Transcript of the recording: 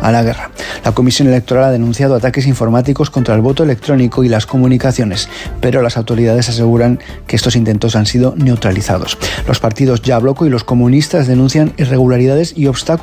a la guerra. La Comisión Electoral ha denunciado ataques informáticos contra el voto electrónico y las comunicaciones, pero las autoridades aseguran que estos intentos han sido neutralizados. Los partidos Ya Bloco y los comunistas denuncian irregularidades y obstáculos